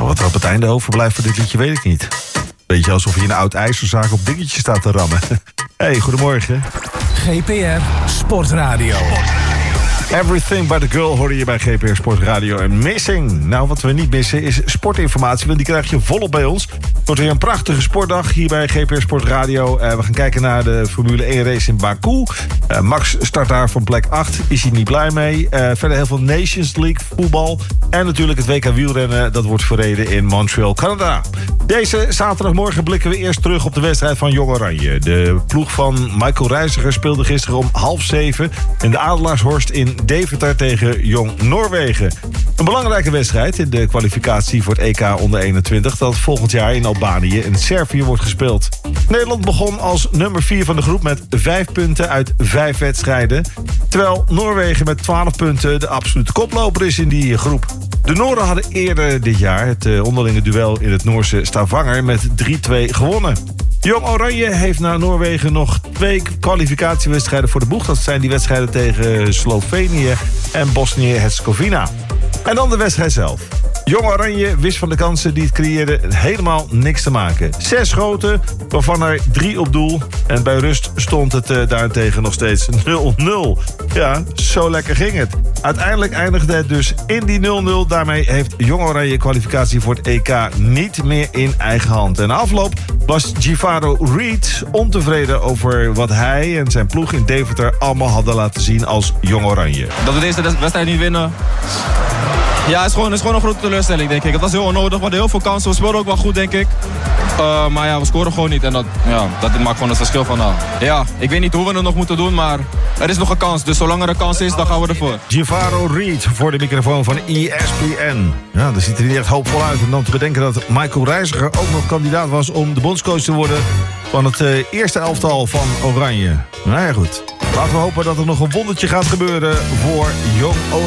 Wat er op het einde overblijft van dit liedje weet ik niet. Beetje alsof je in een oud ijzerzaak op dingetjes staat te rammen. Hey, goedemorgen. GPR Sportradio. Everything but the Girl hoorde je bij GPR Sportradio. En Missing. Nou, wat we niet missen is sportinformatie, want die krijg je volop bij ons. Het wordt weer een prachtige sportdag hier bij GPR Sportradio. We gaan kijken naar de Formule 1 race in Baku. Max start daar van plek 8. Is hij niet blij mee. Verder heel veel Nations League voetbal. En natuurlijk het WK wielrennen. Dat wordt verreden in Montreal, Canada. Deze zaterdagmorgen blikken we eerst terug op de wedstrijd van Jong Oranje. De ploeg van Michael Reiziger speelde gisteren om 6:30 in de Adelaarshorst in Deventer tegen Jong Noorwegen. Een belangrijke wedstrijd in de kwalificatie voor het EK onder 21... dat volgend jaar in Albanië en Servië wordt gespeeld. Nederland begon als nummer 4 van de groep met 5 punten uit 5 wedstrijden. Terwijl Noorwegen met 12 punten de absolute koploper is in die groep. De Nooren hadden eerder dit jaar het onderlinge duel in het Noorse Stavanger met 3-2 gewonnen. Jong Oranje heeft na Noorwegen nog 2 kwalificatiewedstrijden voor de boeg. Dat zijn die wedstrijden tegen Slovenië en Bosnië-Herzegovina. En dan de wedstrijd zelf. Jong Oranje wist van de kansen die het creëerden helemaal niks te maken. 6 schoten, waarvan er 3 op doel. En bij rust stond het daarentegen nog steeds 0-0. Ja, zo lekker ging het. Uiteindelijk eindigde het dus in die 0-0. Daarmee heeft Jong Oranje kwalificatie voor het EK niet meer in eigen hand. En na afloop was Givaro Reed ontevreden over wat hij en zijn ploeg in Deventer allemaal hadden laten zien als Jong Oranje. Dat we deze wedstrijd niet winnen. Ja, het is gewoon een grote teleurstelling, denk ik. Het was heel onnodig, we hadden heel veel kansen. We speelden ook wel goed, denk ik. Maar ja, we scoren gewoon niet. En dat maakt gewoon het verschil van. Ja, ik weet niet hoe we het nog moeten doen, maar er is nog een kans. Dus zolang er een kans is, dan gaan we ervoor. Givaro Reed voor de microfoon van ESPN. Ja, dat ziet er niet echt hoopvol uit. En dan te bedenken dat Michael Reiziger ook nog kandidaat was om de bondscoach te worden van het eerste elftal van Oranje. Nou ja, goed. Laten we hopen dat er nog een wondertje gaat gebeuren voor Jong Oranje.